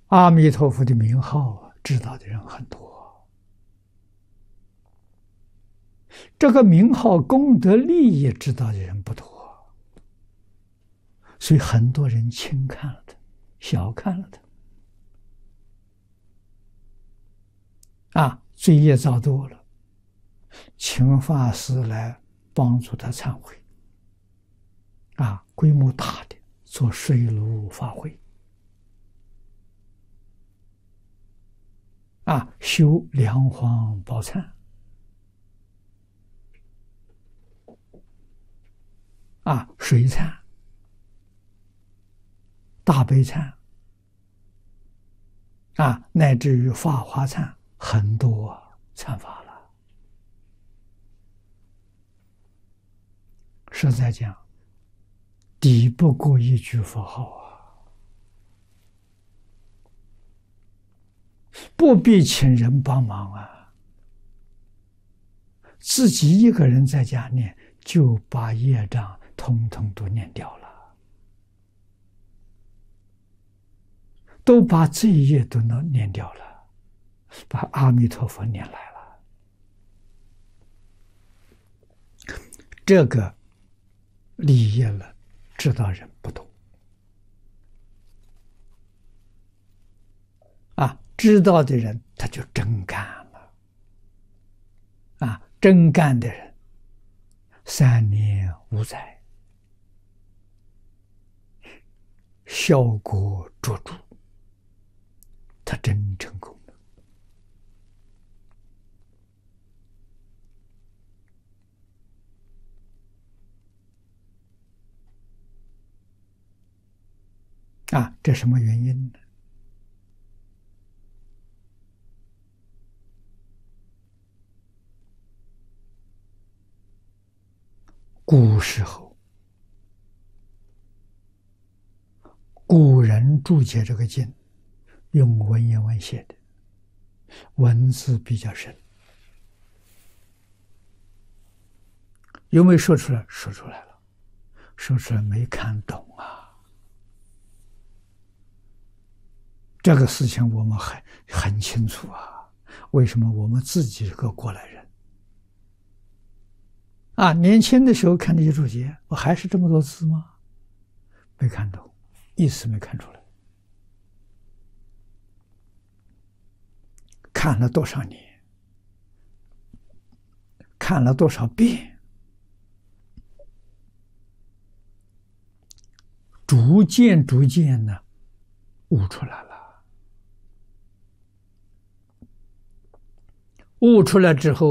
阿弥陀佛的名号知道的人很多，这个名号功德利益知道的人不多，所以很多人轻看了他，小看了他，罪业造多了，请法师来帮助他忏悔，规模大的做水炉法会，修梁皇宝忏，水忏、大悲忏，乃至于法华忏，很多忏法了。实在讲，抵不过一句佛号不必请人帮忙自己一个人在家念，就把业障统统都念掉了，都把罪业都能念掉了，把阿弥陀佛念来了。这个利益了，知道人不多知道的人他就真干了真干的人3年无灾，效果卓著，他真成功了这什么原因呢？古时候，古人注解这个经，用文言文写的，文字比较深。有没有说出来？说出来了，说出来没看懂这个事情我们很清楚为什么我们自己是个过来人年轻的时候看这些注解，我还是这么多字吗？没看懂，意思没看出来。看了多少年，看了多少遍，逐渐呢悟出来了。悟出来之后